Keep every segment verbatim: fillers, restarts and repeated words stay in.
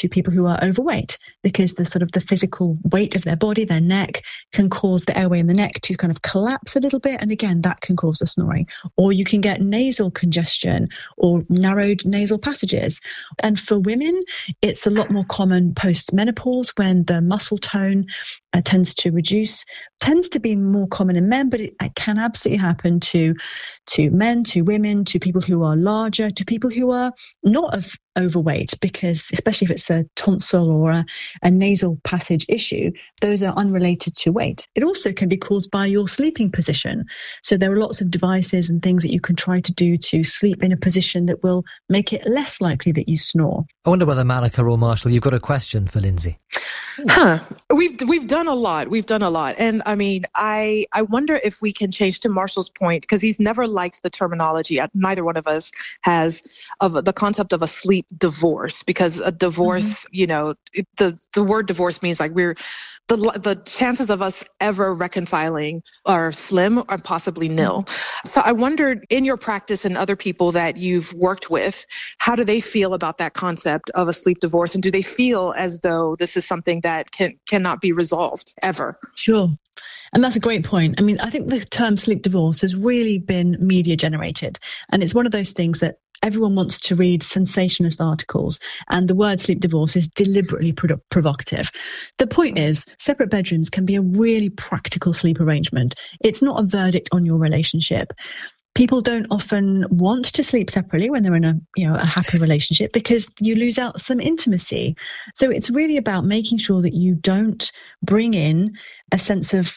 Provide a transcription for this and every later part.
to people who are overweight, because the sort of the physical weight of their body, their neck, can cause the airway in the neck to kind of collapse a little bit. And again, that can cause the snoring. Or you can get nasal congestion or narrowed nasal passages. And for women, it's a lot more common post-menopause when the muscle tone uh, tends to reduce. Tends to be more common in men, but it, it can absolutely happen to, to men, to women, to people who are larger, to people who are not of overweight, because especially if it's a tonsil or a, a nasal passage issue, those are unrelated to weight. It also can be caused by your sleeping position. So there are lots of devices and things that you can try to do to sleep in a position that will make it less likely that you snore. I wonder whether Malika or Marshall, you've got a question for Lindsay. Huh. We've we've done a lot. We've done a lot. And I mean, I I wonder if we can change to Marshall's point, because he's never liked the terminology. Neither one of us has, of the concept of a sleep divorce, because a divorce, mm-hmm. you know, it, the, the word divorce means like we're, the the chances of us ever reconciling are slim or possibly nil. Mm-hmm. So I wondered, in your practice and other people that you've worked with, how do they feel about that concept of a sleep divorce? And do they feel as though this is something that can cannot be resolved ever? Sure. And that's a great point. I mean, I think the term sleep divorce has really been media generated. And it's one of those things that everyone wants to read sensationalist articles, and the word sleep divorce is deliberately pro- provocative. The point is, separate bedrooms can be a really practical sleep arrangement. It's not a verdict on your relationship. People don't often want to sleep separately when they're in a, you know, a happy relationship, because you lose out some intimacy. So it's really about making sure that you don't bring in a sense of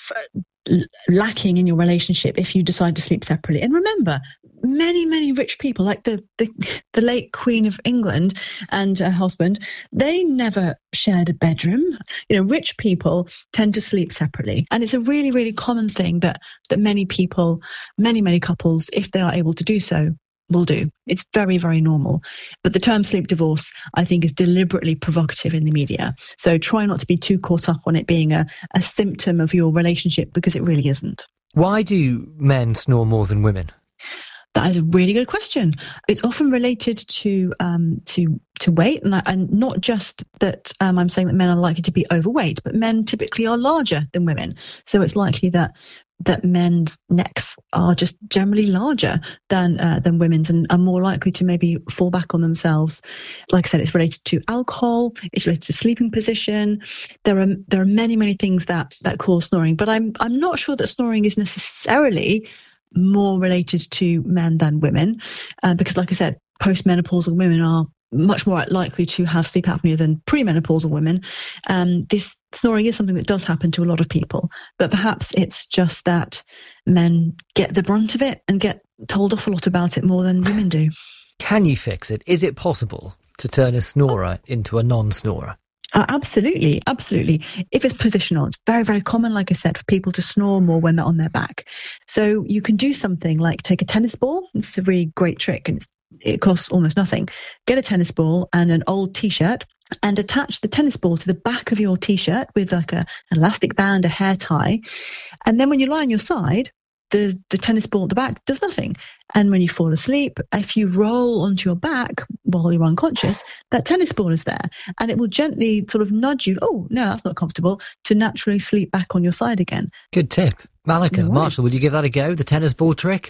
lacking in your relationship if you decide to sleep separately. And remember, many, many rich people, like the, the, the late Queen of England and her husband, they never shared a bedroom. You know, rich people tend to sleep separately. And it's a really, really common thing that, that many people, many, many couples, if they are able to do so, will do. It's very, very normal. But the term sleep divorce, I think, is deliberately provocative in the media. So try not to be too caught up on it being a, a symptom of your relationship, because it really isn't. Why do men snore more than women? That is a really good question. It's often related to um, to to weight, and, that, and not just that um, I'm saying that men are likely to be overweight, but men typically are larger than women. So it's likely that that men's necks are just generally larger than uh, than women's, and are more likely to maybe fall back on themselves. Like I said, it's related to alcohol. It's related to sleeping position. There are there are many many things that that cause snoring, but I'm I'm not sure that snoring is necessarily more related to men than women, uh, because like I said, postmenopausal women are much more likely to have sleep apnea than premenopausal women. Um, this snoring is something that does happen to a lot of people, but perhaps it's just that men get the brunt of it and get told off a lot about it more than women do. Can you fix it? Is it possible to turn a snorer into a non-snorer? Uh, absolutely, absolutely. If it's positional, it's very, very common, like I said, for people to snore more when they're on their back. So you can do something like take a tennis ball. It's a really great trick, and it's, it costs almost nothing. Get a tennis ball and an old T-shirt, and attach the tennis ball to the back of your T-shirt with like a, an elastic band, a hair tie. And then when you lie on your side, the, the tennis ball at the back does nothing. And when you fall asleep, if you roll onto your back while you're unconscious, that tennis ball is there. And it will gently sort of nudge you, oh, no, that's not comfortable, to naturally sleep back on your side again. Good tip. Malika, no Marshall, will you give that a go, the tennis ball trick?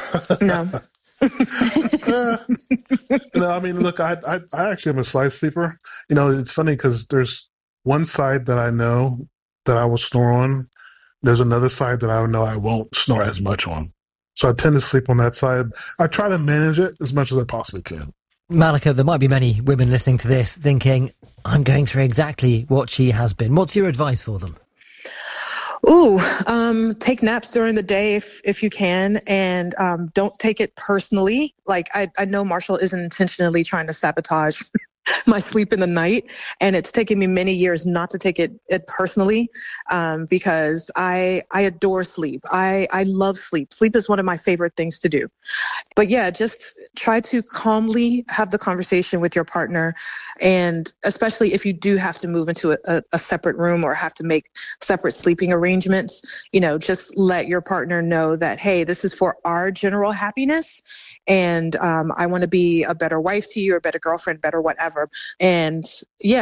No. uh, no, I mean, look, I, I I actually am a side sleeper. You know, it's funny because there's one side that I know that I will snore on. There's another side that I know I won't snore as much on. So I tend to sleep on that side. I try to manage it as much as I possibly can. Malika, there might be many women listening to this thinking, I'm going through exactly what she has been. What's your advice for them? Ooh, um, take naps during the day if, if you can, and um, don't take it personally. Like, I, I know Marshall isn't intentionally trying to sabotage my sleep in the night, and it's taken me many years not to take it, it personally, um, because I I adore sleep. I, I love sleep. Sleep is one of my favorite things to do. But yeah, just try to calmly have the conversation with your partner, and especially if you do have to move into a, a, a separate room or have to make separate sleeping arrangements, you know, just let your partner know that, hey, this is for our general happiness, and um, I want to be a better wife to you, or better girlfriend, better whatever. And yeah,